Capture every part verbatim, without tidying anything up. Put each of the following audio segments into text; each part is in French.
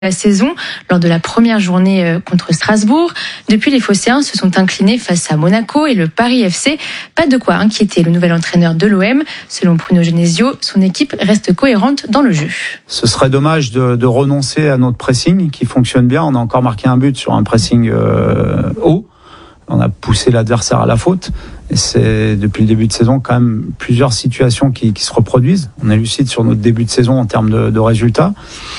La saison lors de la première journée contre Strasbourg. Depuis, les Phocéens se sont inclinés face à Monaco et le Paris F C. Pas de quoi inquiéter le nouvel entraîneur de l'O M. Selon Bruno Genesio, son équipe reste cohérente dans le jeu. Ce serait dommage de, de renoncer à notre pressing qui fonctionne bien. On a encore marqué un but sur un pressing euh, haut. On a poussé l'adversaire à la faute. Et c'est depuis le début de saison quand même plusieurs situations qui, qui se reproduisent. On est lucide sur notre début de saison en termes de, de résultats.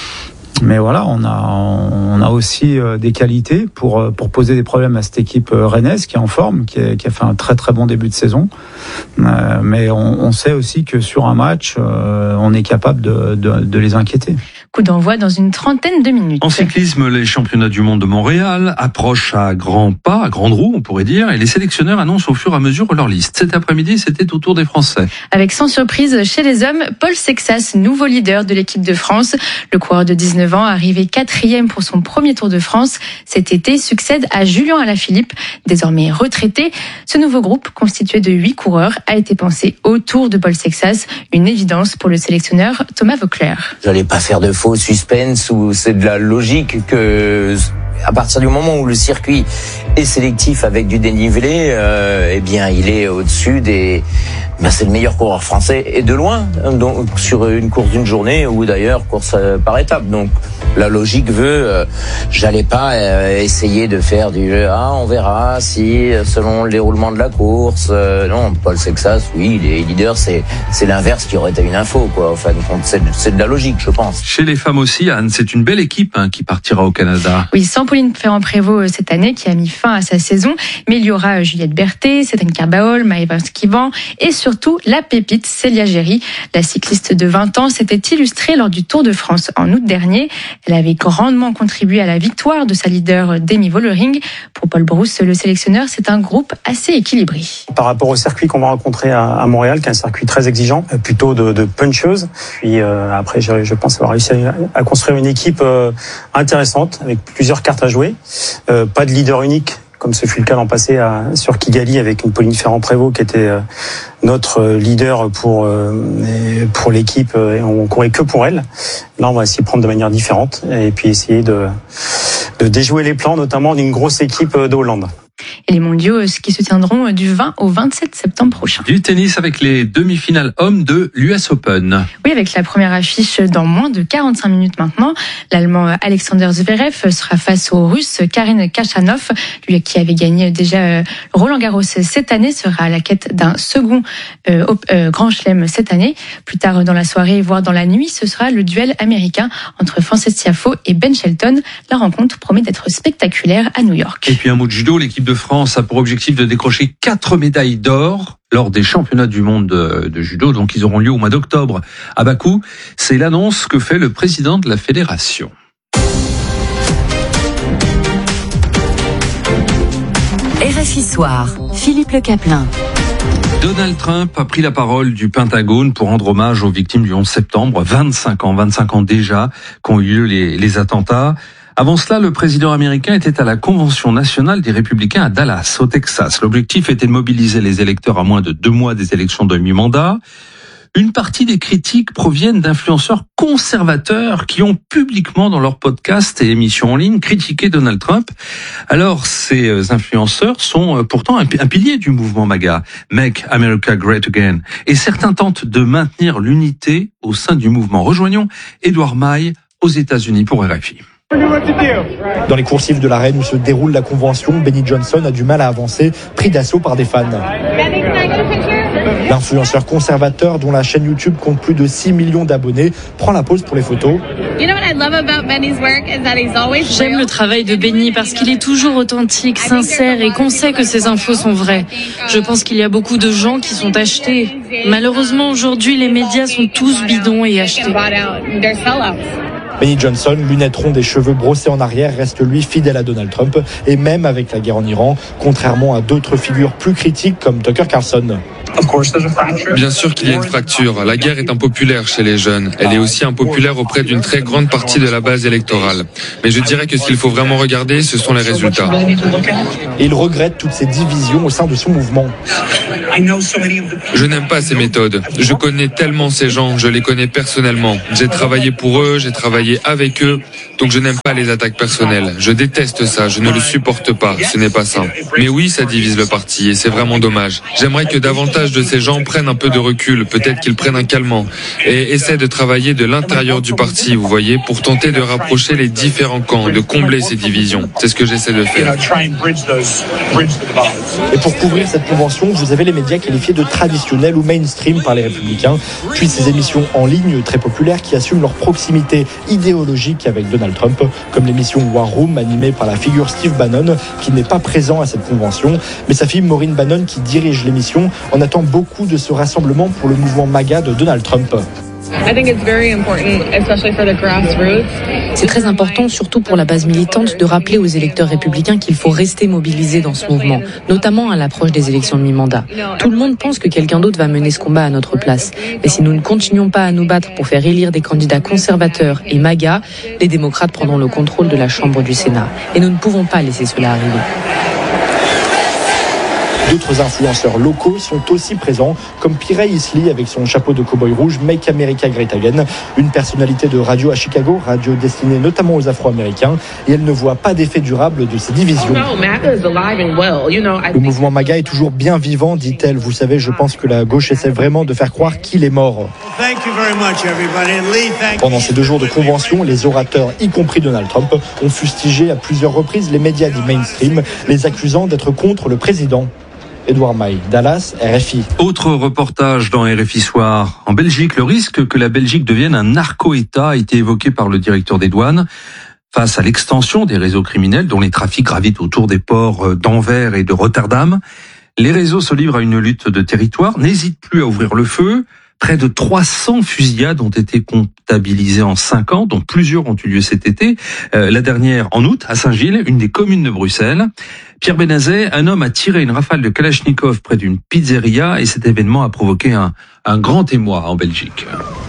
Mais voilà, on a, on a aussi des qualités pour, pour poser des problèmes à cette équipe rennaise qui est en forme, qui, est, qui a fait un très très bon début de saison. Euh, mais on, on sait aussi que sur un match, euh, on est capable de, de, de les inquiéter. Coup d'envoi dans une trentaine de minutes. En cyclisme, les championnats du monde de Montréal approchent à grands pas, à grandes roues, on pourrait dire, et les sélectionneurs annoncent au fur et à mesure leur liste. Cet après-midi, c'était au tour des Français. Avec sans surprise chez les hommes, Paul Sexas, nouveau leader de l'équipe de France. Le coureur de dix-neuf ans, arrivé quatrième pour son premier Tour de France cet été, succède à Julien Alaphilippe, désormais retraité. Ce nouveau groupe, constitué de huit coureurs, a été pensé autour de Paul Sexas, une évidence pour le sélectionneur Thomas Voeckler. J'allais pas faire de faux suspense ou c'est de la logique que à partir du moment où le circuit est sélectif avec du dénivelé, euh, eh bien il est au-dessus des. Ben, c'est le meilleur coureur français et de loin, donc sur une course d'une journée ou d'ailleurs course par étape. Donc la logique veut, euh, j'allais pas euh, essayer de faire du ah on verra si selon le déroulement de la course. Euh, non, Paul Sexas, oui, il est leader, c'est c'est l'inverse qui aurait été une info quoi. Enfin, c'est c'est de la logique, je pense. Chez les femmes aussi, Anne, c'est une belle équipe hein, qui partira au Canada. Oui, sans Pauline Ferrand-Prévot cette année qui a mis fin à sa saison, mais il y aura Juliette Berthet, Céline Carbaol, Maëva Skivan et surtout la pépite Célia Géry. La cycliste de vingt ans s'était illustrée lors du Tour de France en août dernier. Elle avait grandement contribué à la victoire de sa leader Demi Vollering. Pour Paul Brousse, le sélectionneur, c'est un groupe assez équilibré. Par rapport au circuit qu'on va rencontrer à, à Montréal, qui est un circuit très exigeant, plutôt de, de puncheuse. Puis euh, après, je, je pense avoir réussi à, à construire une équipe euh, intéressante avec plusieurs cartes à jouer. Euh, pas de leader unique, comme ce fut le cas l'an passé à, sur Kigali avec une Pauline Ferrand-Prévot qui était euh, notre leader pour euh, pour l'équipe et on courait que pour elle. Là, on va essayer de prendre de manière différente et puis essayer de de déjouer les plans, notamment d'une grosse équipe de Hollande. Et les mondiaux qui se tiendront du vingt au vingt-sept septembre prochain. Du tennis avec les demi-finales hommes de l'U S Open. Oui, avec la première affiche dans moins de quarante-cinq minutes maintenant. L'Allemand Alexander Zverev sera face au Russe Karen Khachanov. Lui qui avait gagné déjà Roland Garros cette année sera à la quête d'un second euh, euh, Grand Chelem cette année. Plus tard dans la soirée, voire dans la nuit, ce sera le duel américain entre Frances Tiafoe et Ben Shelton. La rencontre promet d'être spectaculaire à New York. Et puis un mot de judo, l'équipe de France a pour objectif de décrocher quatre médailles d'or lors des championnats du monde de, de judo, donc ils auront lieu au mois d'octobre à Bakou. C'est l'annonce que fait le président de la fédération. R F I Soir, Philippe Le Caplin. Donald Trump a pris la parole du Pentagone pour rendre hommage aux victimes du onze septembre, vingt-cinq ans, vingt-cinq ans déjà qu'ont eu lieu les, les attentats. Avant cela, le président américain était à la Convention nationale des Républicains à Dallas, au Texas. L'objectif était de mobiliser les électeurs à moins de deux mois des élections de mi-mandat. Une partie des critiques proviennent d'influenceurs conservateurs qui ont publiquement, dans leurs podcasts et émissions en ligne, critiqué Donald Trump. Alors, ces influenceurs sont pourtant un pilier du mouvement MAGA, Make America Great Again. Et certains tentent de maintenir l'unité au sein du mouvement. Rejoignons Édouard Maille aux États-Unis pour R F I. Dans les coursives de l'arène où se déroule la convention, Benny Johnson a du mal à avancer, pris d'assaut par des fans. L'influenceur conservateur, dont la chaîne YouTube compte plus de six millions d'abonnés, prend la pause pour les photos. J'aime le travail de Benny parce qu'il est toujours authentique, sincère et qu'on sait que ses infos sont vraies. Je pense qu'il y a beaucoup de gens qui sont achetés. Malheureusement, aujourd'hui, les médias sont tous bidons et achetés. Benny Johnson, lunettes rondes et cheveux brossés en arrière, reste lui fidèle à Donald Trump et même avec la guerre en Iran, contrairement à d'autres figures plus critiques comme Tucker Carlson. Bien sûr qu'il y a une fracture. La guerre est impopulaire chez les jeunes. Elle est aussi impopulaire auprès d'une très grande partie de la base électorale. Mais je dirais que ce qu'il faut vraiment regarder, ce sont les résultats. Et il regrette toutes ces divisions au sein de son mouvement. Je n'aime pas ces méthodes. Je connais tellement ces gens, je les connais personnellement. J'ai travaillé pour eux, j'ai travaillé avec eux, donc je n'aime pas les attaques personnelles. Je déteste ça, je ne le supporte pas, ce n'est pas sain. Mais oui, ça divise le parti et c'est vraiment dommage. J'aimerais que davantage de ces gens prennent un peu de recul, peut-être qu'ils prennent un calmant et essaient de travailler de l'intérieur du parti, vous voyez, pour tenter de rapprocher les différents camps, de combler ces divisions. C'est ce que j'essaie de faire. Et pour couvrir cette convention, vous avez les médias qualifiés de traditionnels ou mainstream par les Républicains, puis ces émissions en ligne très populaires qui assument leur proximité idéologique avec Donald Trump, comme l'émission War Room animée par la figure Steve Bannon, qui n'est pas présent à cette convention, mais sa fille Maureen Bannon, qui dirige l'émission, en attend beaucoup de ce rassemblement pour le mouvement MAGA de Donald Trump. C'est très important, surtout pour la base militante, de rappeler aux électeurs républicains qu'il faut rester mobilisés dans ce mouvement, notamment à l'approche des élections de mi-mandat. Tout le monde pense que quelqu'un d'autre va mener ce combat à notre place. Mais si nous ne continuons pas à nous battre pour faire élire des candidats conservateurs et MAGA, les démocrates prendront le contrôle de la Chambre du Sénat. Et nous ne pouvons pas laisser cela arriver. D'autres influenceurs locaux sont aussi présents, comme Pirey Isley avec son chapeau de cow-boy rouge Make America Great Again, une personnalité de radio à Chicago, radio destinée notamment aux Afro-Américains, et elle ne voit pas d'effet durable de ces divisions. Le mouvement MAGA est toujours bien vivant, dit-elle. Vous savez, je pense que la gauche essaie vraiment de faire croire qu'il est mort. Pendant ces deux jours de convention, les orateurs, y compris Donald Trump, ont fustigé à plusieurs reprises les médias dits mainstream, les accusant d'être contre le président. Édouard Maille, Dallas, R F I. Autre reportage dans R F I Soir. En Belgique, le risque que la Belgique devienne un narco-État a été évoqué par le directeur des douanes. Face à l'extension des réseaux criminels dont les trafics gravitent autour des ports d'Anvers et de Rotterdam, les réseaux se livrent à une lutte de territoire, n'hésitent plus à ouvrir le feu. Près de trois cents fusillades ont été comptabilisées en cinq ans, dont plusieurs ont eu lieu cet été. Euh, la dernière en août, à Saint-Gilles, une des communes de Bruxelles. Pierre Benazet, un homme a tiré une rafale de Kalachnikov près d'une pizzeria et cet événement a provoqué un, un grand émoi en Belgique.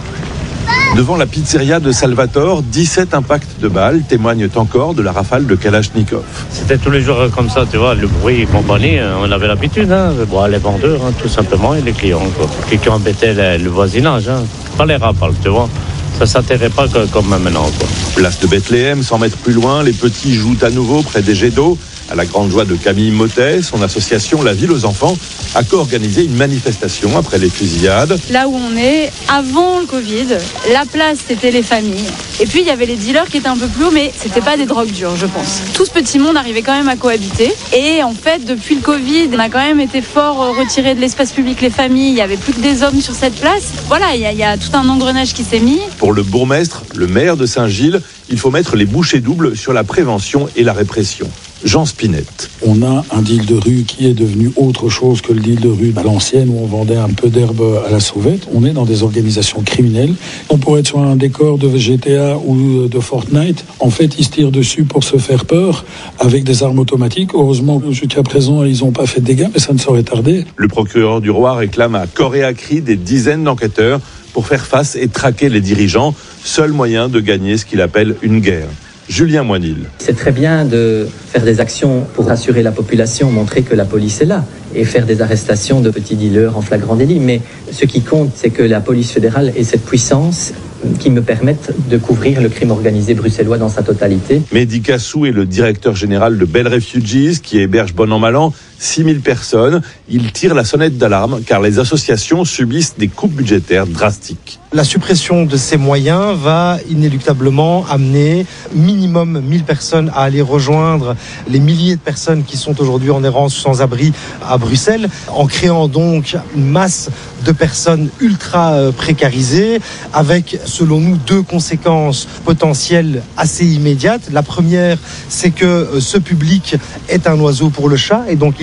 Devant la pizzeria de Salvatore, dix-sept impacts de balles témoignent encore de la rafale de Kalachnikov. C'était tous les jours comme ça, tu vois, le bruit et compagnie, on avait l'habitude, hein, bon, les vendeurs, hein, tout simplement, et les clients, quoi. Qui, qui embêtaient le, le voisinage, hein, pas les rafales, tu vois. Ça s'atterrait pas que, comme maintenant, quoi. Place de Bethléem, cent mètres plus loin, les petits jouent à nouveau près des jets d'eau. À la grande joie de Camille Mottet, son association La Ville aux Enfants a co-organisé une manifestation après les fusillades. Là où on est, avant le Covid, la place c'était les familles. Et puis il y avait les dealers qui étaient un peu plus hauts, mais c'était pas des drogues dures, je pense. Tout ce petit monde arrivait quand même à cohabiter. Et en fait, depuis le Covid, on a quand même été fort retiré de l'espace public les familles. Il y avait plus que des hommes sur cette place. Voilà, il y a, il y a tout un engrenage qui s'est mis. Pour le bourgmestre, le maire de Saint-Gilles, il faut mettre les bouchées doubles sur la prévention et la répression. Jean Spinette. On a un deal de rue qui est devenu autre chose que le deal de rue à l'ancienne où on vendait un peu d'herbe à la sauvette. On est dans des organisations criminelles. On pourrait être sur un décor de G T A ou de Fortnite. En fait, ils se tirent dessus pour se faire peur avec des armes automatiques. Heureusement, jusqu'à présent, ils n'ont pas fait de dégâts, mais ça ne saurait tarder. Le procureur du roi réclame à corps et à cri des dizaines d'enquêteurs pour faire face et traquer les dirigeants. Seul moyen de gagner ce qu'il appelle une guerre. Julien Moinil. C'est très bien de faire des actions pour rassurer la population, montrer que la police est là et faire des arrestations de petits dealers en flagrant délit. Mais ce qui compte, c'est que la police fédérale ait cette puissance qui me permette de couvrir le crime organisé bruxellois dans sa totalité. Mehdi Kassou est le directeur général de Bell Refugees qui héberge bon an mal an six mille personnes. Il tire la sonnette d'alarme car les associations subissent des coupes budgétaires drastiques. La suppression de ces moyens va inéluctablement amener minimum mille personnes à aller rejoindre les milliers de personnes qui sont aujourd'hui en errance sans abri à Bruxelles, en créant donc une masse de personnes ultra précarisées avec, selon nous, deux conséquences potentielles assez immédiates. La première, c'est que ce public est un oiseau pour le chat et donc il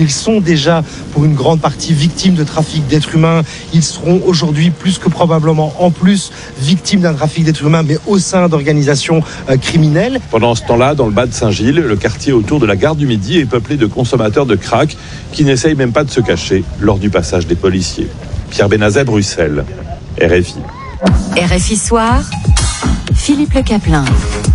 Ils sont déjà, pour une grande partie, victimes de trafic d'êtres humains. Ils seront aujourd'hui plus que probablement, en plus, victimes d'un trafic d'êtres humains, mais au sein d'organisations euh, criminelles. Pendant ce temps-là, dans le bas de Saint-Gilles, le quartier autour de la gare du Midi est peuplé de consommateurs de crack qui n'essayent même pas de se cacher lors du passage des policiers. Pierre Benazet, Bruxelles, R F I. R F I Soir, Philippe Le Caplin.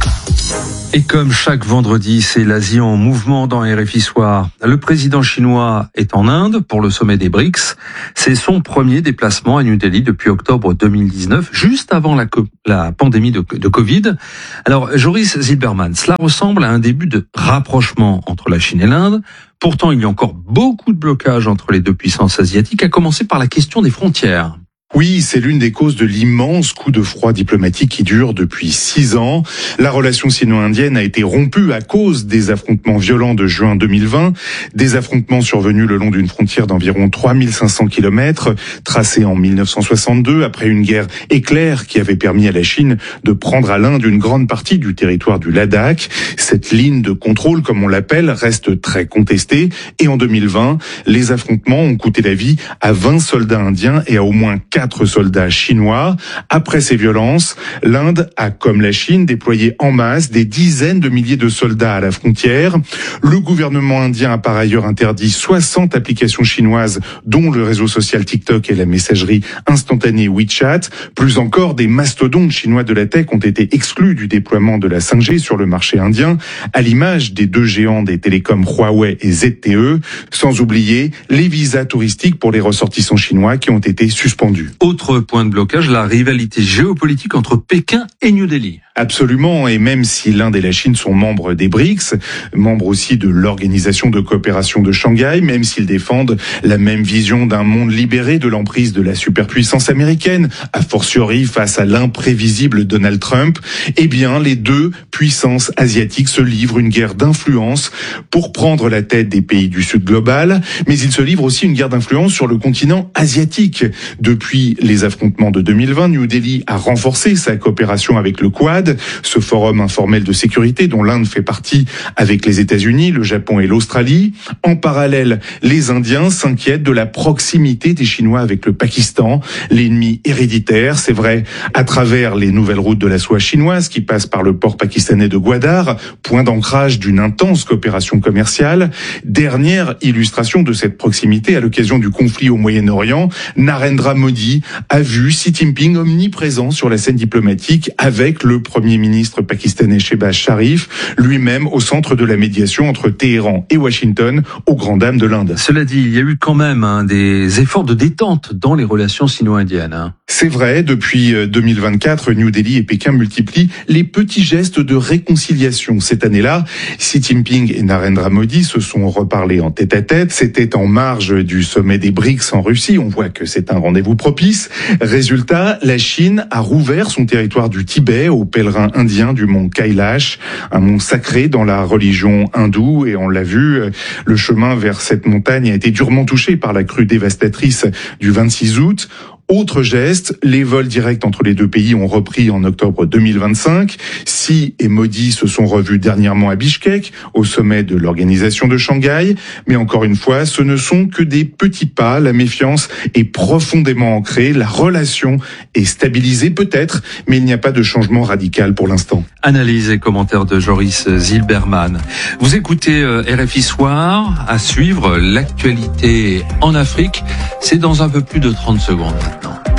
Et comme chaque vendredi, c'est l'Asie en mouvement dans R F I Soir. Le président chinois est en Inde pour le sommet des BRICS. C'est son premier déplacement à New Delhi depuis octobre deux mille dix-neuf, juste avant la, co- la pandémie de, de Covid. Alors, Joris Zilberman, cela ressemble à un début de rapprochement entre la Chine et l'Inde. Pourtant, il y a encore beaucoup de blocages entre les deux puissances asiatiques, à commencer par la question des frontières. Oui, c'est l'une des causes de l'immense coup de froid diplomatique qui dure depuis six ans. La relation sino-indienne a été rompue à cause des affrontements violents de juin deux mille vingt, des affrontements survenus le long d'une frontière d'environ trois mille cinq cents kilomètres, tracée en mille neuf cent soixante-deux après une guerre éclair qui avait permis à la Chine de prendre à l'Inde une grande partie du territoire du Ladakh. Cette ligne de contrôle, comme on l'appelle, reste très contestée. Et en deux mille vingt, les affrontements ont coûté la vie à vingt soldats indiens et à au moins quatre soldats chinois. Après ces violences, l'Inde a, comme la Chine, déployé en masse des dizaines de milliers de soldats à la frontière. Le gouvernement indien a par ailleurs interdit soixante applications chinoises, dont le réseau social TikTok et la messagerie instantanée WeChat. Plus encore, des mastodontes chinois de la tech ont été exclus du déploiement de la cinq G sur le marché indien, à l'image des deux géants des télécoms Huawei et Z T E, sans oublier les visas touristiques pour les ressortissants chinois qui ont été suspendus. Autre point de blocage, la rivalité géopolitique entre Pékin et New Delhi. Absolument, et même si l'Inde et la Chine sont membres des BRICS, membres aussi de l'Organisation de coopération de Shanghai, même s'ils défendent la même vision d'un monde libéré de l'emprise de la superpuissance américaine, a fortiori face à l'imprévisible Donald Trump, eh bien les deux puissances asiatiques se livrent une guerre d'influence pour prendre la tête des pays du Sud global, mais ils se livrent aussi une guerre d'influence sur le continent asiatique. Depuis les affrontements de deux mille vingt, New Delhi a renforcé sa coopération avec le Quad, ce forum informel de sécurité dont l'Inde fait partie avec les États-Unis, le Japon et l'Australie. En parallèle, les Indiens s'inquiètent de la proximité des Chinois avec le Pakistan, l'ennemi héréditaire, c'est vrai, à travers les nouvelles routes de la soie chinoise qui passent par le port pakistanais de Gwadar, point d'ancrage d'une intense coopération commerciale. Dernière illustration de cette proximité à l'occasion du conflit au Moyen-Orient, Narendra Modi a vu Xi Jinping omniprésent sur la scène diplomatique avec le Premier ministre pakistanais Shehbaz Sharif, lui-même au centre de la médiation entre Téhéran et Washington, aux grandes dames de l'Inde. Cela dit, il y a eu quand même hein, des efforts de détente dans les relations sino-indiennes. Hein. C'est vrai, depuis deux mille vingt-quatre, New Delhi et Pékin multiplient les petits gestes de réconciliation. Cette année-là, Xi Jinping et Narendra Modi se sont reparlés en tête-à-tête. C'était en marge du sommet des BRICS en Russie. On voit que c'est un rendez-vous propice. Résultat, la Chine a rouvert son territoire du Tibet aux pèlerins indiens du mont Kailash, un mont sacré dans la religion hindoue. Et on l'a vu, le chemin vers cette montagne a été durement touché par la crue dévastatrice du vingt-six août. Autre geste, les vols directs entre les deux pays ont repris en octobre deux mille vingt-cinq. Xi et Modi se sont revus dernièrement à Bishkek, au sommet de l'Organisation de Shanghai. Mais encore une fois, ce ne sont que des petits pas. La méfiance est profondément ancrée. La relation est stabilisée peut-être, mais il n'y a pas de changement radical pour l'instant. Analyse et commentaires de Joris Zilberman. Vous écoutez R F I Soir, à suivre l'actualité en Afrique. C'est dans un peu plus de trente secondes maintenant.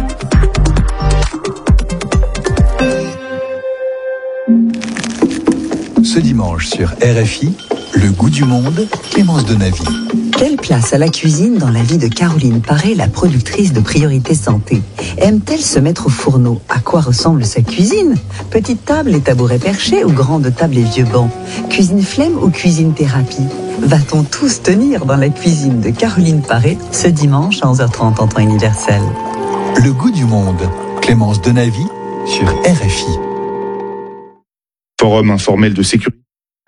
Ce dimanche sur R F I, le goût du monde, Clémence Donavy. Quelle place a la cuisine dans la vie de Caroline Paré, la productrice de Priorité Santé? Aime-t-elle se mettre au fourneau? À quoi ressemble sa cuisine? Petite table et tabouret perché ou grande table et vieux bancs? Cuisine flemme ou cuisine thérapie? Va-t-on tous tenir dans la cuisine de Caroline Paré ce dimanche à onze heures trente en temps universel? Le goût du monde, Clémence Donavy sur R F I. Forum informel de sécurité.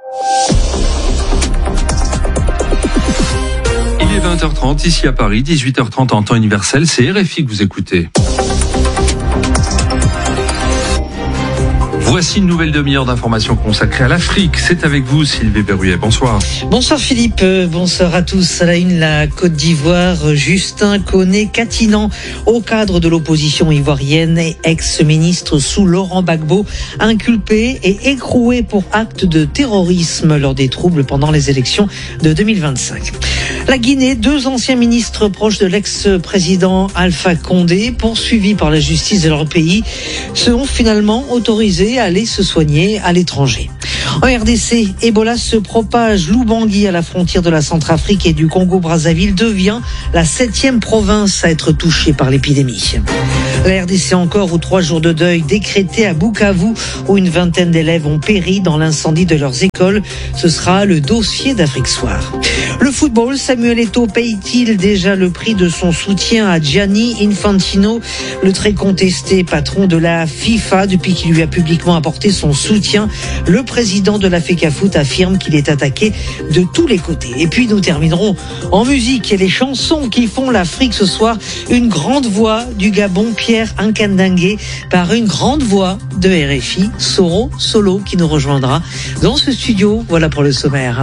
Il est vingt heures trente ici à Paris, dix-huit heures trente en temps universel, c'est R F I que vous écoutez. Voici une nouvelle demi-heure d'informations consacrée à l'Afrique. C'est avec vous, Sylvie Berruet. Bonsoir. Bonsoir Philippe, bonsoir à tous. À la une, la Côte d'Ivoire, Justin Koné-Katinan, au cadre de l'opposition ivoirienne et ex-ministre sous Laurent Gbagbo, inculpé et écroué pour acte de terrorisme lors des troubles pendant les élections de deux mille vingt-cinq. La Guinée, deux anciens ministres proches de l'ex-président Alpha Condé, poursuivis par la justice de leur pays, seront finalement autorisés à aller se soigner à l'étranger. En R D C, Ebola se propage. Lubangui, à la frontière de la Centrafrique et du Congo-Brazzaville, devient la septième province à être touchée par l'épidémie. La R D C encore, où trois jours de deuil décrétés à Bukavu, où une vingtaine d'élèves ont péri dans l'incendie de leurs écoles. Ce sera le dossier d'Afrique Soir. Le football, Samuel Eto'o paye-t-il déjà le prix de son soutien à Gianni Infantino, le très contesté patron de la FIFA, depuis qu'il lui a publiquement apporté son soutien? Le président de la FECAFOOT affirme qu'il est attaqué de tous les côtés. Et puis nous terminerons en musique et les chansons qui font l'Afrique ce soir. Une grande voix du Gabon, Pierre Nkandangué, par une grande voix de R F I, Soro Solo, qui nous rejoindra dans ce studio. Voilà pour le sommaire.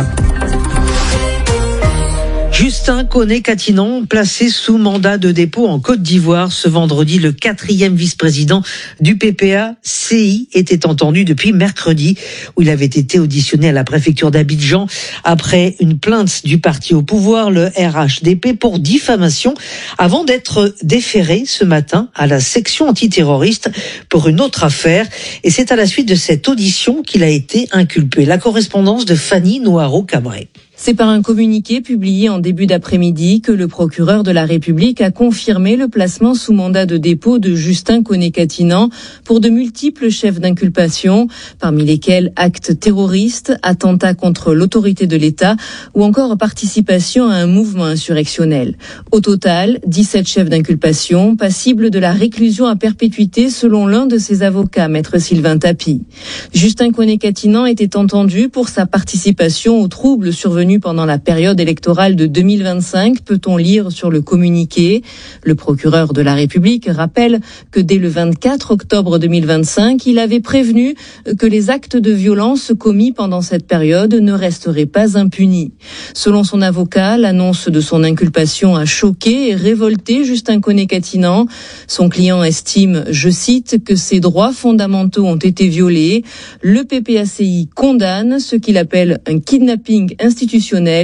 Justin Koné-Katinan, placé sous mandat de dépôt en Côte d'Ivoire ce vendredi, le quatrième vice-président du P P A C I était entendu depuis mercredi, où il avait été auditionné à la préfecture d'Abidjan après une plainte du parti au pouvoir, le R H D P, pour diffamation, avant d'être déféré ce matin à la section antiterroriste pour une autre affaire. Et c'est à la suite de cette audition qu'il a été inculpé. La correspondance de Fanny Noiro-Cabré. C'est par un communiqué publié en début d'après-midi que le procureur de la République a confirmé le placement sous mandat de dépôt de Justin Koné-Katinan pour de multiples chefs d'inculpation, parmi lesquels actes terroristes, attentats contre l'autorité de l'État ou encore participation à un mouvement insurrectionnel. Au total, dix-sept chefs d'inculpation passibles de la réclusion à perpétuité selon l'un de ses avocats, maître Sylvain Tapie. Justin Koné-Katinan était entendu pour sa participation aux troubles survenus pendant la période électorale de deux mille vingt-cinq, peut-on lire sur le communiqué. Le procureur de la République rappelle que dès le vingt-quatre octobre deux mille vingt-cinq, il avait prévenu que les actes de violence commis pendant cette période ne resteraient pas impunis. Selon son avocat, l'annonce de son inculpation a choqué et révolté Justin Koné-Katinan. Son client estime, je cite, que ses droits fondamentaux ont été violés. Le P P A C I condamne ce qu'il appelle un kidnapping institutionnel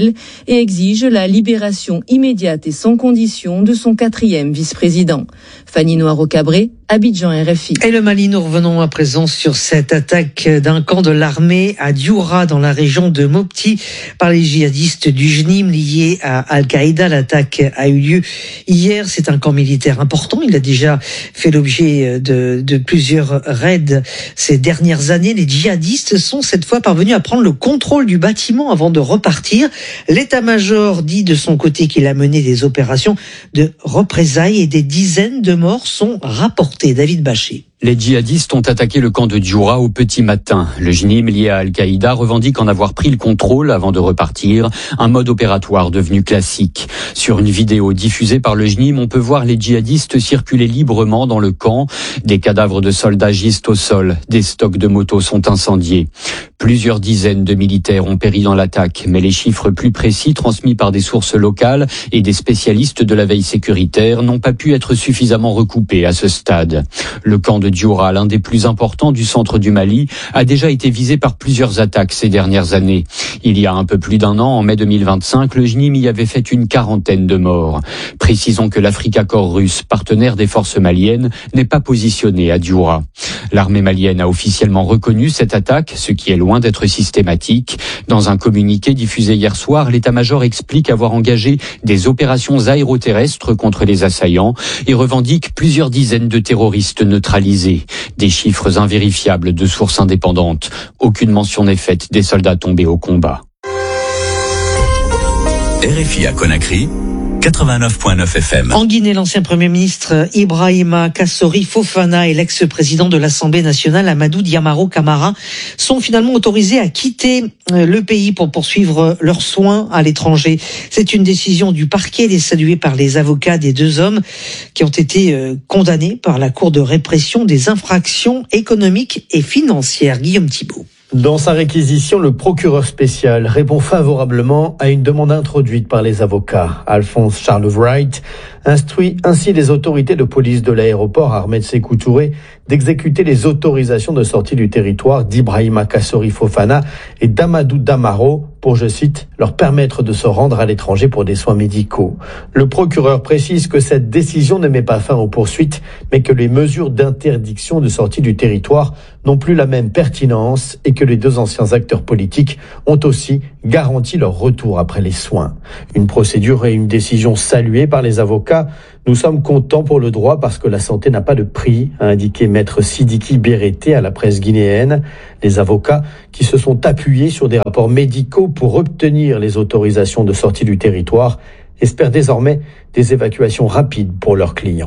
et exige la libération immédiate et sans condition de son quatrième vice-président. Fanny Noiro-Cabré, Abidjan, R F I. Et le Mali, nous revenons à présent sur cette attaque d'un camp de l'armée à Dioura, dans la région de Mopti, par les djihadistes du J N I M liés à Al-Qaïda. L'attaque a eu lieu hier. C'est un camp militaire important. Il a déjà fait l'objet de, de plusieurs raids ces dernières années. Les djihadistes sont cette fois parvenus à prendre le contrôle du bâtiment avant de repartir. L'état-major dit de son côté qu'il a mené des opérations de représailles et des dizaines de morts sont rapportées. David Bachet. Les djihadistes ont attaqué le camp de Dioura au petit matin. Le J N I M lié à Al-Qaïda revendique en avoir pris le contrôle avant de repartir, un mode opératoire devenu classique. Sur une vidéo diffusée par le J N I M, on peut voir les djihadistes circuler librement dans le camp. Des cadavres de soldats gisent au sol, des stocks de motos sont incendiés. Plusieurs dizaines de militaires ont péri dans l'attaque, mais les chiffres plus précis transmis par des sources locales et des spécialistes de la veille sécuritaire n'ont pas pu être suffisamment recoupés à ce stade. Le camp de Dioura, l'un des plus importants du centre du Mali, a déjà été visé par plusieurs attaques ces dernières années. Il y a un peu plus d'un an, en mai deux mille vingt-cinq, le J N I M y avait fait une quarantaine de morts. Précisons que l'Africa Corps russe, partenaire des forces maliennes, n'est pas positionné à Dioura. L'armée malienne a officiellement reconnu cette attaque, ce qui est loin d'être systématique. Dans un communiqué diffusé hier soir, l'état-major explique avoir engagé des opérations aéroterrestres contre les assaillants et revendique plusieurs dizaines de terroristes neutralisés. Des chiffres invérifiables de sources indépendantes. Aucune mention n'est faite des soldats tombés au combat. R F I à Conakry, quatre-vingt-neuf virgule neuf F M. En Guinée, l'ancien Premier ministre Ibrahima Kassori Fofana et l'ex-président de l'Assemblée nationale Amadou Diamaro Camara sont finalement autorisés à quitter le pays pour poursuivre leurs soins à l'étranger. C'est une décision du parquet et saluée par les avocats des deux hommes qui ont été condamnés par la Cour de répression des infractions économiques et financières. Guillaume Thibault. Dans sa réquisition, le procureur spécial répond favorablement à une demande introduite par les avocats. Alphonse Charles Wright instruit ainsi les autorités de police de l'aéroport Ahmed Sékou Touré d'exécuter les autorisations de sortie du territoire d'Ibrahima Kassori Fofana et d'Amadou Damaro pour, je cite, leur permettre de se rendre à l'étranger pour des soins médicaux. Le procureur précise que cette décision ne met pas fin aux poursuites, mais que les mesures d'interdiction de sortie du territoire n'ont plus la même pertinence et que les deux anciens acteurs politiques ont aussi garanti leur retour après les soins. Une procédure et une décision saluées par les avocats. Nous sommes contents pour le droit parce que la santé n'a pas de prix, a indiqué maître Sidiki Berete à la presse guinéenne. Les avocats qui se sont appuyés sur des rapports médicaux pour obtenir les autorisations de sortie du territoire espèrent désormais des évacuations rapides pour leurs clients.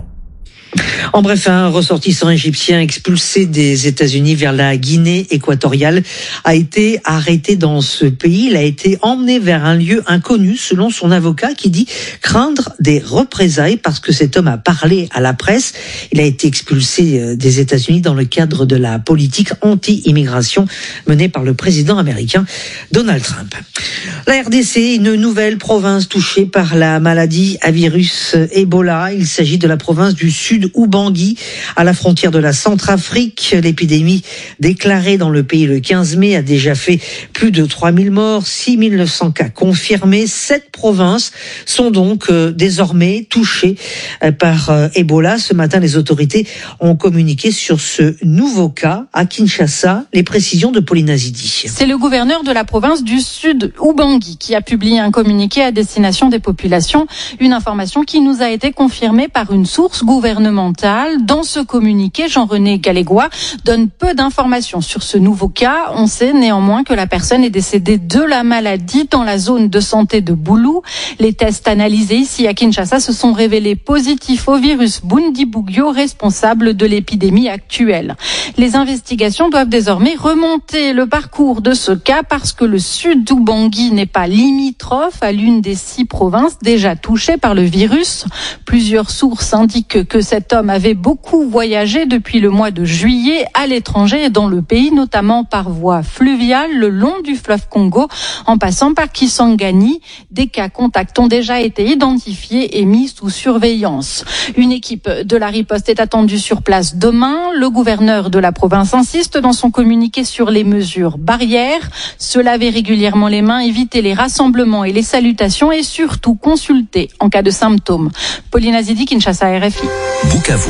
En bref, un ressortissant égyptien expulsé des États-Unis vers la Guinée équatoriale a été arrêté dans ce pays. Il a été emmené vers un lieu inconnu, selon son avocat, qui dit craindre des représailles parce que cet homme a parlé à la presse. Il a été expulsé des États-Unis dans le cadre de la politique anti-immigration menée par le président américain Donald Trump. La R D C, une nouvelle province touchée par la maladie à virus Ebola. Il s'agit de la province du Sud Ubangui, à la frontière de la Centrafrique. L'épidémie déclarée dans le pays le quinze mai a déjà fait plus de trois mille morts, six mille neuf cents cas confirmés. Sept provinces sont donc euh, désormais touchées euh, par euh, Ebola. Ce matin, les autorités ont communiqué sur ce nouveau cas à Kinshasa. Les précisions de Pauline Azidi. C'est le gouverneur de la province du Sud Ubangui qui a publié un communiqué à destination des populations. Une information qui nous a été confirmée par une source gouvernementale. Dans ce communiqué, Jean-René Galégois donne peu d'informations sur ce nouveau cas. On sait néanmoins que la personne est décédée de la maladie dans la zone de santé de Boulou. Les tests analysés ici à Kinshasa se sont révélés positifs au virus Bundibugyo, responsable de l'épidémie actuelle. Les investigations doivent désormais remonter le parcours de ce cas parce que le sud d'Ubangui n'est pas limitrophe à l'une des six provinces déjà touchées par le virus. Plusieurs sources indiquent que cet homme avait beaucoup voyagé depuis le mois de juillet à l'étranger et dans le pays, notamment par voie fluviale le long du fleuve Congo, en passant par Kisangani. Des cas contacts ont déjà été identifiés et mis sous surveillance. Une équipe de la riposte est attendue sur place demain. Le gouverneur de la province insiste dans son communiqué sur les mesures barrières. Se laver régulièrement les mains, éviter les rassemblements et les salutations et surtout consulter en cas de symptômes. Pauline Azidi, Kinshasa, R F I. Bukavu,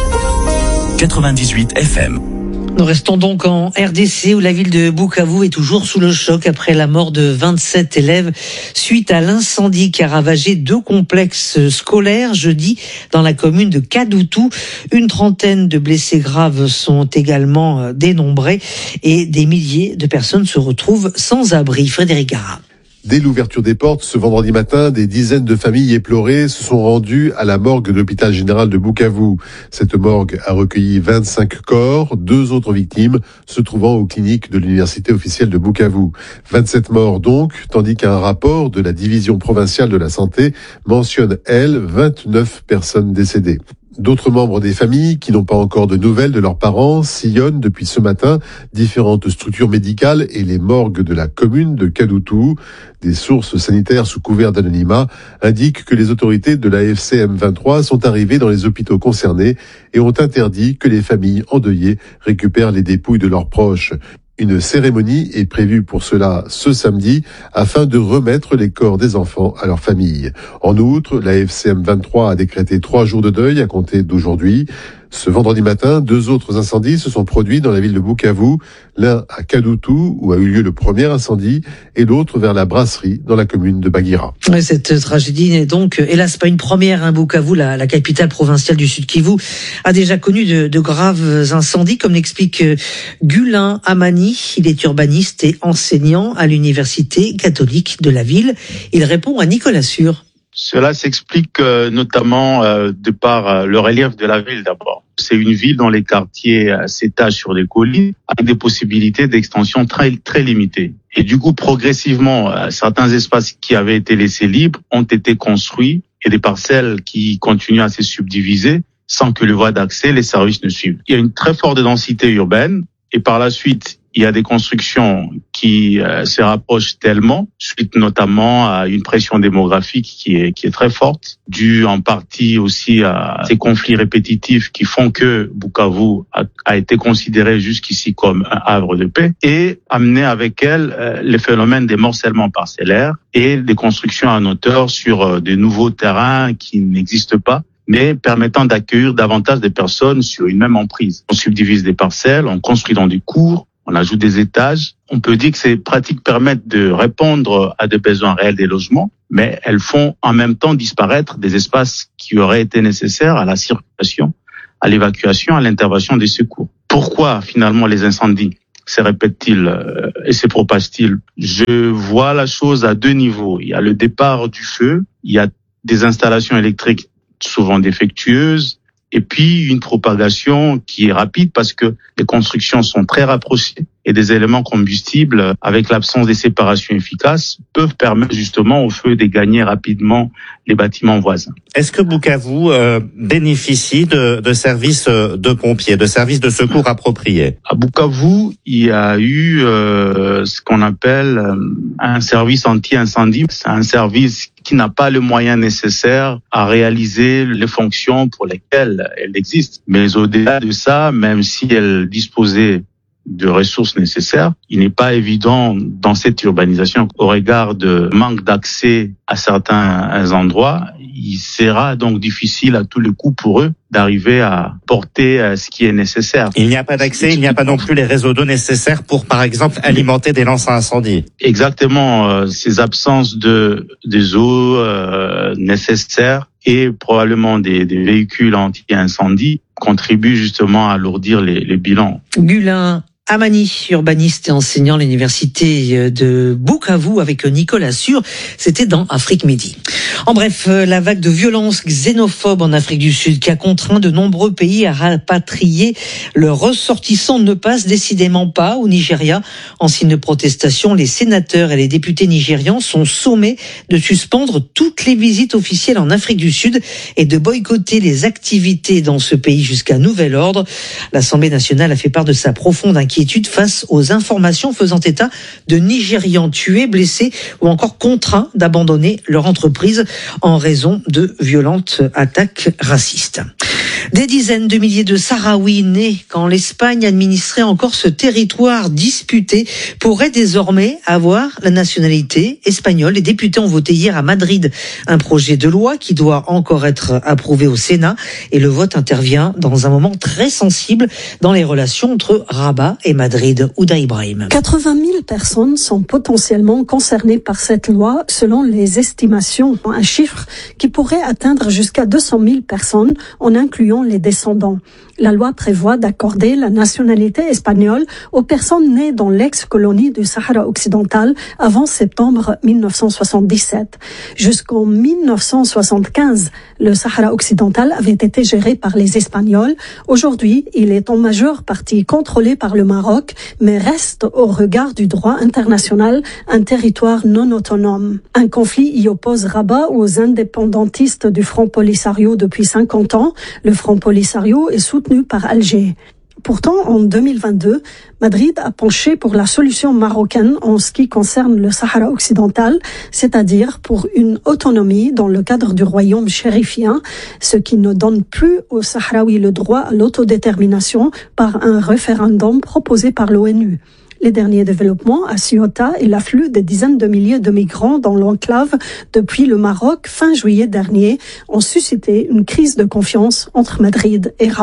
quatre-vingt-dix-huit F M. Nous restons donc en R D C où la ville de Bukavu est toujours sous le choc après la mort de vingt-sept élèves suite à l'incendie qui a ravagé deux complexes scolaires jeudi dans la commune de Kadutu. Une trentaine de blessés graves sont également dénombrés et des milliers de personnes se retrouvent sans abri. Frédéric Gara. Dès l'ouverture des portes, ce vendredi matin, des dizaines de familles éplorées se sont rendues à la morgue de l'hôpital général de Bukavu. Cette morgue a recueilli vingt-cinq corps, deux autres victimes se trouvant aux cliniques de l'université officielle de Bukavu. vingt-sept morts donc, tandis qu'un rapport de la division provinciale de la santé mentionne, elle, vingt-neuf personnes décédées. D'autres membres des familles qui n'ont pas encore de nouvelles de leurs parents sillonnent depuis ce matin différentes structures médicales et les morgues de la commune de Kadutu. Des sources sanitaires sous couvert d'anonymat indiquent que les autorités de la F C M vingt-trois sont arrivées dans les hôpitaux concernés et ont interdit que les familles endeuillées récupèrent les dépouilles de leurs proches. Une cérémonie est prévue pour cela ce samedi afin de remettre les corps des enfants à leur famille. En outre, la F C M vingt-trois a décrété trois jours de deuil à compter d'aujourd'hui. Ce vendredi matin, deux autres incendies se sont produits dans la ville de Bukavu, l'un à Kadutu où a eu lieu le premier incendie et l'autre vers la brasserie dans la commune de Bagira. Cette tragédie n'est donc hélas pas une première. Hein. Bukavu, la, la capitale provinciale du Sud Kivu, a déjà connu de, de graves incendies, comme l'explique Gulin Amani. Il est urbaniste et enseignant à l'université catholique de la ville. Il répond à Nicolas Sûr. Cela s'explique euh, notamment euh, de par euh, le relief de la ville d'abord. C'est une ville dont les quartiers euh, s'étagent sur des collines avec des possibilités d'extension très très limitées. Et du coup, progressivement, euh, certains espaces qui avaient été laissés libres ont été construits et des parcelles qui continuent à se subdiviser sans que les voies d'accès, les services ne suivent. Il y a une très forte densité urbaine et par la suite, il y a des constructions qui euh, se rapprochent tellement, suite notamment à une pression démographique qui est qui est très forte, due en partie aussi à ces conflits répétitifs qui font que Bukavu a, a été considéré jusqu'ici comme un havre de paix, et amener avec elle euh, les phénomènes des morcellement parcellaires et des constructions en hauteur sur euh, de nouveaux terrains qui n'existent pas, mais permettant d'accueillir davantage de personnes sur une même emprise. On subdivise des parcelles, on construit dans des cours, on ajoute des étages. On peut dire que ces pratiques permettent de répondre à des besoins réels des logements, mais elles font en même temps disparaître des espaces qui auraient été nécessaires à la circulation, à l'évacuation, à l'intervention des secours. Pourquoi finalement les incendies se répètent-ils euh, et se propagent-ils? Je vois la chose à deux niveaux. Il y a le départ du feu, il y a des installations électriques souvent défectueuses, et puis une propagation qui est rapide parce que les constructions sont très rapprochées et des éléments combustibles, avec l'absence des séparations efficaces, peuvent permettre justement au feu de gagner rapidement les bâtiments voisins. Est-ce que Bukavu euh, bénéficie de, de services de pompiers, de services de secours appropriés? À Bukavu, il y a eu euh, ce qu'on appelle euh, un service anti-incendie. C'est un service qui n'a pas le moyen nécessaire à réaliser les fonctions pour lesquelles elle existe. Mais au-delà de ça, même si elle disposait de ressources nécessaires, il n'est pas évident dans cette urbanisation, au regard de manque d'accès à certains endroits, il sera donc difficile à tous les coups pour eux d'arriver à porter ce qui est nécessaire. Il n'y a pas d'accès, il n'y a pas non plus les réseaux d'eau nécessaires pour, par exemple, alimenter des lances à incendie. Exactement, euh, ces absences de des eaux euh, nécessaires et probablement des, des véhicules anti-incendie contribuent justement à alourdir les, les bilans. Gulin Amani, urbaniste et enseignant à l'université de Bukavu avec Nicolas Sûr, c'était dans Afrique Midi. En bref, la vague de violence xénophobe en Afrique du Sud qui a contraint de nombreux pays à rapatrier leurs ressortissants ne passe décidément pas au Nigeria. En signe de protestation, les sénateurs et les députés nigérians sont sommés de suspendre toutes les visites officielles en Afrique du Sud et de boycotter les activités dans ce pays jusqu'à nouvel ordre. L'Assemblée nationale a fait part de sa profonde inquiétude face aux informations faisant état de Nigérians tués, blessés ou encore contraints d'abandonner leur entreprise en raison de violentes attaques racistes. Des dizaines de milliers de Sahraouis nés quand l'Espagne administrait encore ce territoire disputé pourraient désormais avoir la nationalité espagnole. Les députés ont voté hier à Madrid un projet de loi qui doit encore être approuvé au Sénat et le vote intervient dans un moment très sensible dans les relations entre Rabat et Madrid. Ouda Ibrahim. quatre-vingt mille personnes sont potentiellement concernées par cette loi selon les estimations. Un chiffre qui pourrait atteindre jusqu'à deux cent mille personnes en incluant les descendants. La loi prévoit d'accorder la nationalité espagnole aux personnes nées dans l'ex-colonie du Sahara occidental avant septembre mille neuf cent soixante-dix-sept. Jusqu'en mille neuf cent soixante-quinze, le Sahara occidental avait été géré par les Espagnols. Aujourd'hui, il est en majeure partie contrôlé par le Maroc, mais reste au regard du droit international un territoire non autonome. Un conflit y oppose Rabat aux indépendantistes du Front Polisario depuis cinquante ans. Le Front Polisario est soutenu par Alger. Pourtant, en deux mille vingt-deux, Madrid a penché pour la solution marocaine en ce qui concerne le Sahara occidental, c'est-à-dire pour une autonomie dans le cadre du royaume chérifien, ce qui ne donne plus aux Sahraouis le droit à l'autodétermination par un référendum proposé par l'ONU. Les derniers développements à Ceuta et l'afflux des dizaines de milliers de migrants dans l'enclave depuis le Maroc fin juillet dernier ont suscité une crise de confiance entre Madrid et Rabat.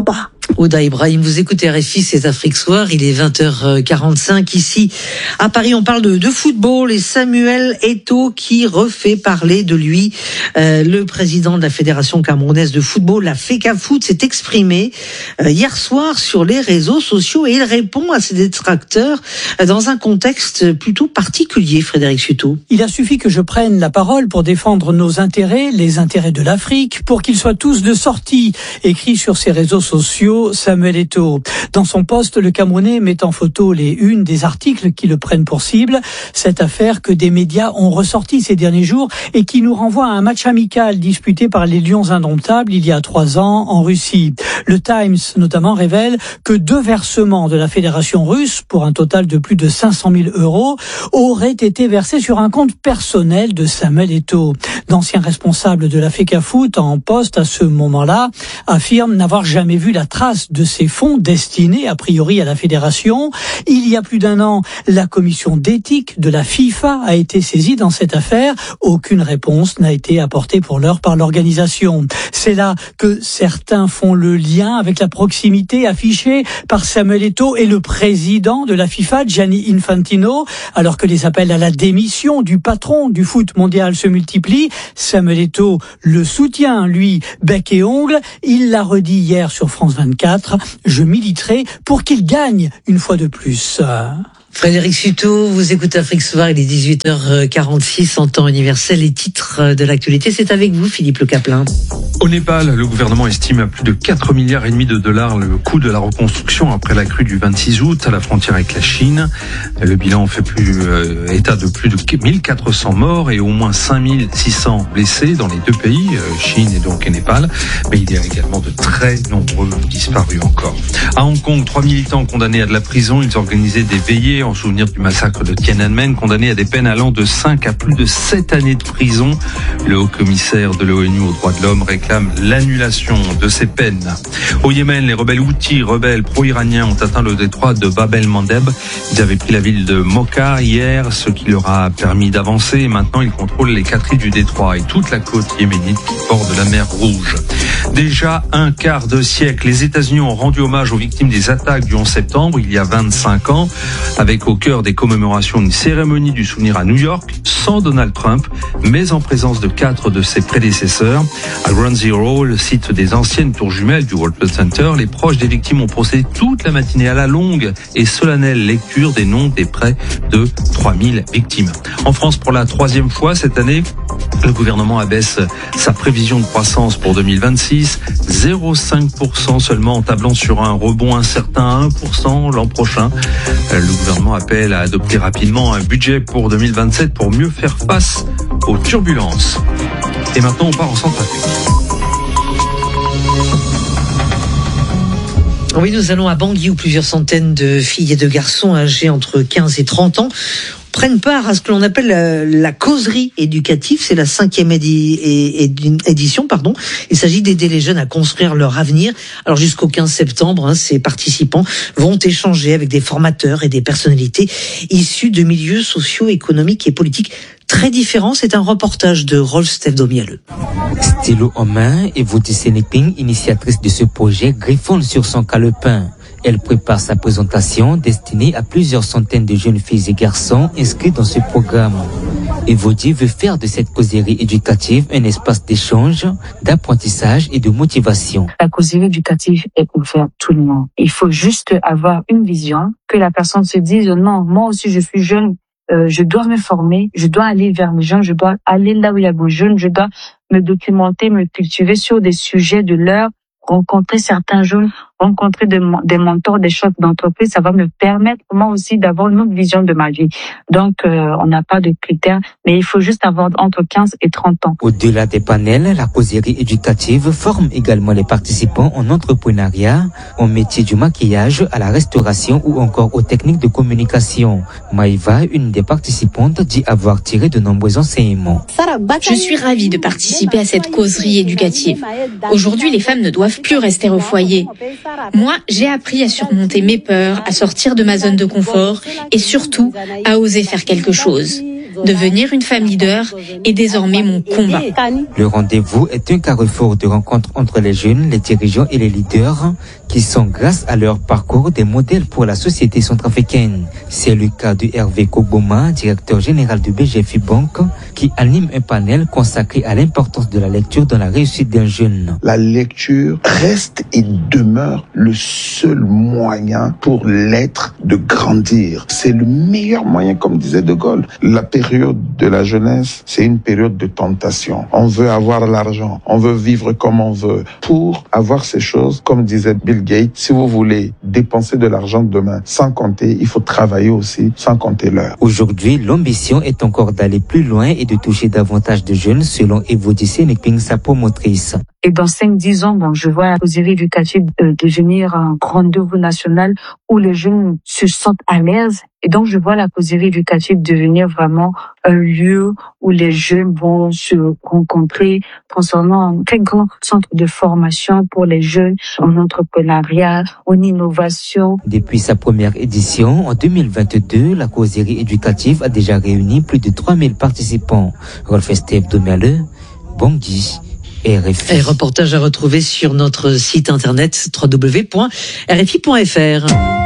Ouda Ibrahim, vous écoutez R F I, c'est Afrique Soir, il est vingt heures quarante-cinq ici. À Paris, on parle de, de football et Samuel Eto'o qui refait parler de lui. Euh, le président de la Fédération camerounaise de football, la FECAFOOT, s'est exprimé euh, hier soir sur les réseaux sociaux et il répond à ses détracteurs euh, dans un contexte plutôt particulier, Frédéric Suto. Il a suffi que je prenne la parole pour défendre nos intérêts, les intérêts de l'Afrique, pour qu'ils soient tous de sortie, écrit sur ses réseaux sociaux Samuel Eto'o. Dans son post, le Camerounais met en photo les unes des articles qui le prennent pour cible. Cette affaire que des médias ont ressorti ces derniers jours et qui nous renvoie à un match amical disputé par les Lions indomptables il y a trois ans en Russie. Le Times notamment révèle que deux versements de la Fédération russe, pour un total de plus de cinq cent mille euros, auraient été versés sur un compte personnel de Samuel Eto'o. D'anciens responsables de la FECAFOOT en poste à ce moment-là affirment n'avoir jamais vu la trace de ces fonds destinés a priori à la fédération. Il y a plus d'un an, la commission d'éthique de la FIFA a été saisie dans cette affaire. Aucune réponse n'a été apportée pour l'heure par l'organisation. C'est là que certains font le lien avec la proximité affichée par Samuel Eto'o et le président de la FIFA, Gianni Infantino. Alors que les appels à la démission du patron du foot mondial se multiplient, Samuel Eto'o le soutient, lui, bec et ongle. Il l'a redit hier sur France vingt-quatre. Je militerai pour qu'il gagne une fois de plus. Frédéric Suto, vous écoutez Afrique Soir, il est dix-huit heures quarante-six en temps universel. Les titres de l'actualité, c'est avec vous, Philippe Le Caplin. Au Népal, le gouvernement estime à plus de quatre milliards et demi de dollars le coût de la reconstruction après la crue du vingt-six août à la frontière avec la Chine. Le bilan fait plus euh, état de plus de mille quatre cents morts et au moins cinq mille six cents blessés dans les deux pays, euh, Chine et donc Népal. Mais il y a également de très nombreux disparus encore. À Hong Kong, trois militants condamnés à de la prison, ils organisaient des veillées en souvenir du massacre de Tiananmen, condamnés à des peines allant de cinq à plus de sept années de prison. Le haut-commissaire de l'ONU aux droits de l'homme réclame l'annulation de ces peines. Au Yémen, les rebelles Houthis, rebelles pro-iraniens, ont atteint le détroit de Bab el-Mandeb. Ils avaient pris la ville de Mocha hier, ce qui leur a permis d'avancer. Et maintenant, ils contrôlent les quatre îles du détroit et toute la côte yéménite qui borde la mer Rouge. Déjà un quart de siècle, les États-Unis ont rendu hommage aux victimes des attaques du onze septembre, il y a vingt-cinq ans, avec au cœur des commémorations une cérémonie du souvenir à New York, sans Donald Trump, mais en présence de quatre de ses prédécesseurs. À Ground Zero, le site des anciennes tours jumelles du World Trade Center, les proches des victimes ont procédé toute la matinée à la longue et solennelle lecture des noms des près de trois mille victimes. En France, pour la troisième fois cette année, le gouvernement abaisse sa prévision de croissance pour deux mille vingt-six, zéro virgule cinq pour cent seulement, en tablant sur un rebond incertain à un pour cent l'an prochain. Le gouvernement appelle à adopter rapidement un budget pour deux mille vingt-sept pour mieux faire face aux turbulences. Et maintenant, on part en Centrafrique. Oui, nous allons à Bangui où plusieurs centaines de filles et de garçons âgés entre quinze et trente ans prennent part à ce que l'on appelle la, la causerie éducative. C'est la cinquième édi, édi, édition. Pardon. Il s'agit d'aider les jeunes à construire leur avenir. Alors jusqu'au quinze septembre, hein, ces participants vont échanger avec des formateurs et des personnalités issues de milieux sociaux, économiques et politiques très différents. C'est un reportage de Rolf Stefdomiale. Stylo en main, Evoti Seneping, initiatrice de ce projet, griffonne sur son calepin. Elle prépare sa présentation destinée à plusieurs centaines de jeunes filles et garçons inscrits dans ce programme. Evodi veut faire de cette causerie éducative un espace d'échange, d'apprentissage et de motivation. La causerie éducative est ouverte à tout le monde. Il faut juste avoir une vision, que la personne se dise non, moi aussi je suis jeune, euh, je dois me former, je dois aller vers les jeunes, je dois aller là où il y a des jeunes, je dois me documenter, me cultiver sur des sujets de l'heure, rencontrer certains jeunes, rencontrer des, des mentors, des chefs d'entreprise, ça va me permettre moi aussi d'avoir une autre vision de ma vie. Donc, euh, on n'a pas de critères, mais il faut juste avoir entre quinze et trente ans. Au-delà des panels, la causerie éducative forme également les participants en entrepreneuriat, au métier du maquillage, à la restauration ou encore aux techniques de communication. Maïva, une des participantes, dit avoir tiré de nombreux enseignements. Je suis ravie de participer à cette causerie éducative. Aujourd'hui, les femmes ne doivent plus rester au foyer. Moi, j'ai appris à surmonter mes peurs, à sortir de ma zone de confort et surtout à oser faire quelque chose. Devenir une femme leader est désormais mon combat. Le rendez-vous est un carrefour de rencontre entre les jeunes, les dirigeants et les leaders qui sont, grâce à leur parcours, des modèles pour la société centrafricaine. C'est le cas de Hervé Kogboma, directeur général du B G F I Bank, qui anime un panel consacré à l'importance de la lecture dans la réussite d'un jeune. La lecture reste et demeure le seul moyen pour l'être de grandir. C'est le meilleur moyen, comme disait De Gaulle. La période de la jeunesse, c'est une période de tentation. On veut avoir l'argent, on veut vivre comme on veut. Pour avoir ces choses, comme disait Bill Gates, si vous voulez dépenser de l'argent demain, sans compter, il faut travailler aussi, sans compter l'heure. Aujourd'hui, l'ambition est encore d'aller plus loin et de toucher davantage de jeunes, selon Evodissé Nekping, sa promotrice. Et dans cinq dix ans, bon, je vois la causerie éducative euh, devenir un rendez-vous national où les jeunes se sentent à l'aise. Et donc, je vois la causerie éducative devenir vraiment un lieu où les jeunes vont se rencontrer, transformant un très grand centre de formation pour les jeunes en entrepreneuriat, en innovation. Depuis sa première édition, en deux mille vingt-deux, la causerie éducative a déjà réuni plus de trois mille participants. Rolf Steve Domele, Bangui. R F I. Et reportage à retrouver sur notre site internet w w w point r f i point f r.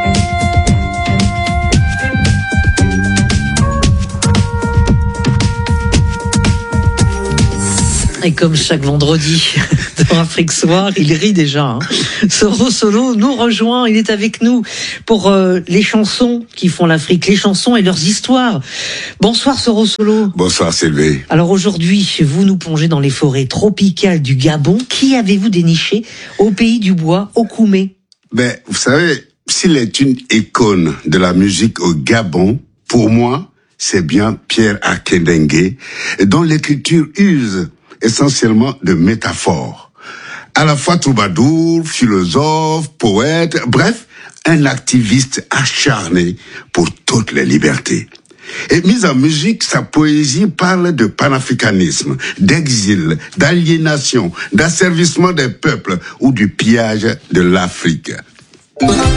Et comme chaque vendredi dans Afrique Soir, il rit déjà. Hein. Soro Solo nous rejoint, il est avec nous pour euh, les chansons qui font l'Afrique, les chansons et leurs histoires. Bonsoir Soro Solo. Bonsoir Sylvie. Alors aujourd'hui, vous nous plongez dans les forêts tropicales du Gabon. Qui avez-vous déniché au pays du bois, au Koumé? Ben, vous savez, s'il est une icône de la musique au Gabon, pour moi, c'est bien Pierre Akendengue, dont l'écriture use essentiellement de métaphores. À la fois troubadour, philosophe, poète, bref, un activiste acharné pour toutes les libertés. Et mise en musique, sa poésie parle de panafricanisme, d'exil, d'aliénation, d'asservissement des peuples ou du pillage de l'Afrique.